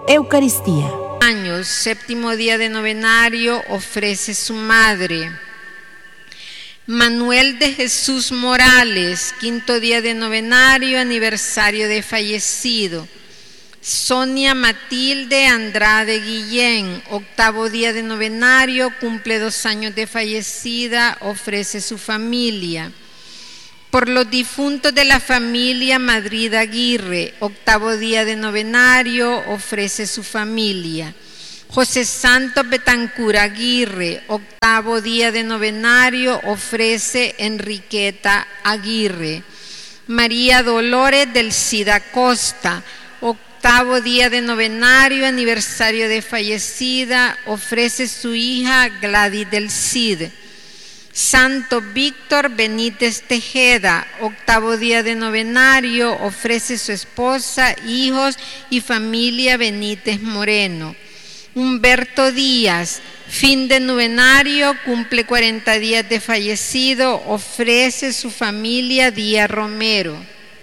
Eucaristía. Años, séptimo día de novenario, ofrece su madre. Manuel de Jesús Morales, quinto día de novenario, aniversario de fallecido. Sonia Matilde Andrade Guillén, octavo día de novenario, cumple 2 años de fallecida, ofrece su familia. Por los difuntos de la familia Madrid Aguirre, octavo día de novenario, ofrece su familia. José Santos Betancur Aguirre, octavo día de novenario, ofrece Enriqueta Aguirre. María Dolores del Cid Acosta, octavo día de novenario, aniversario de fallecida, ofrece su hija Gladys del Cid. Santo Víctor Benítez Tejeda, octavo día de novenario, ofrece su esposa, hijos y familia Benítez Moreno. Humberto Díaz, fin de novenario, cumple 40 días de fallecido, ofrece su familia Díaz Romero.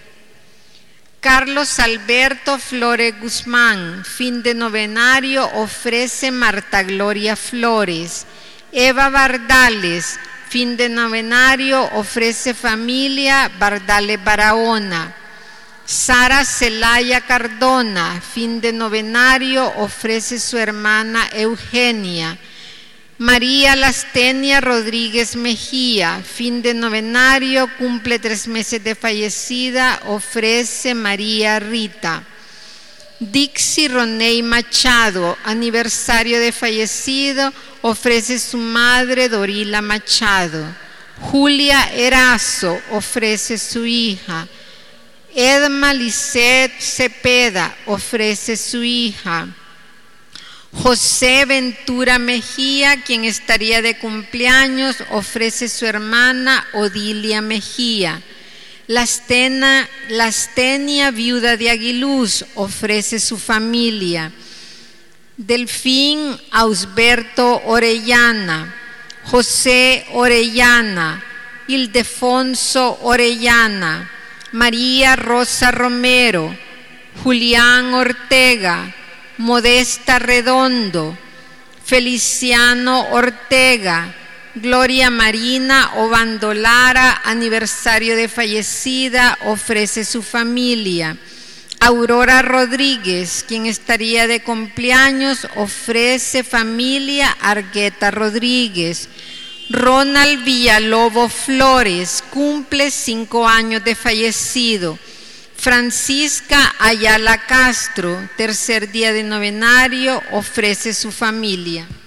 Carlos Alberto Flores Guzmán, fin de novenario, ofrece Marta Gloria Flores. Eva Bardales, fin de novenario, ofrece familia Bardales Barahona. Sara Celaya Cardona, fin de novenario, ofrece su hermana Eugenia. María Lastenia Rodríguez Mejía, fin de novenario, cumple 3 meses de fallecida, ofrece María Rita. Dixie Roney Machado, aniversario de fallecido, ofrece su madre Dorila Machado. Julia Erazo, ofrece su hija. Edma Lisset Cepeda, ofrece su hija. José Ventura Mejía, quien estaría de cumpleaños, ofrece su hermana Odilia Mejía. Lastenia, viuda de Aguiluz, ofrece su familia. Delfín Ausberto Orellana, José Orellana, Ildefonso Orellana, María Rosa Romero, Julián Ortega, Modesta Redondo, Feliciano Ortega, Gloria Marina Obandolara, aniversario de fallecida, ofrece su familia. Aurora Rodríguez, quien estaría de cumpleaños, ofrece familia Argueta Rodríguez. Ronald Villalobos Flores, cumple 5 años de fallecido. Francisca Ayala Castro, tercer día de novenario, ofrece su familia.